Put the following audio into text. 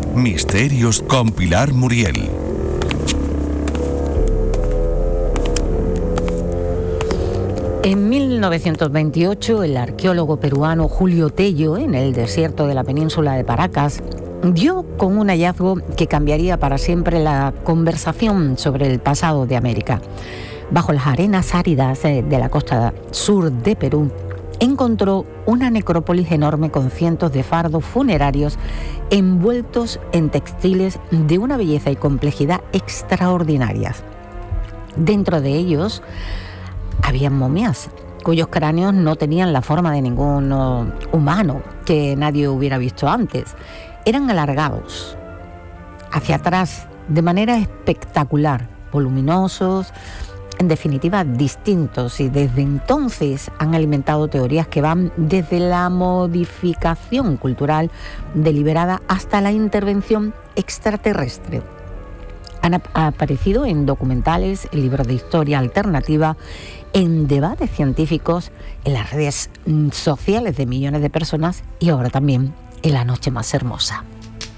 Misterios con Pilar Muriel. En 1928, el arqueólogo peruano Julio Tello, en el desierto de la península de Paracas, dio con un hallazgo que cambiaría para siempre la conversación sobre el pasado de América. Bajo las arenas áridas de la costa sur de Perú, encontró una necrópolis enorme con cientos de fardos funerarios envueltos en textiles de una belleza y complejidad extraordinarias. Dentro de ellos había momias cuyos cráneos no tenían la forma de ningún humano que nadie hubiera visto antes. Eran alargados hacia atrás de manera espectacular, voluminosos, en definitiva distintos, y desde entonces han alimentado teorías que van desde la modificación cultural deliberada hasta la intervención extraterrestre. Han aparecido en documentales, en libros de historia alternativa, en debates científicos, en las redes sociales de millones de personas y ahora también en La Noche Más Hermosa.